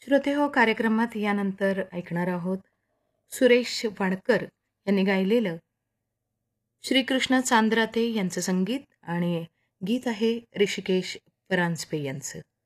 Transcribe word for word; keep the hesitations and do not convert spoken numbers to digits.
श्रोते हो कार्यक्रमात यानंतर ऐकणार आहोत सुरेश वाडकर यांनी गायलेलं श्रीकृष्ण चांद्राते यांचं संगीत आणि गीत आहे ऋषिकेश परांजपे यांचं.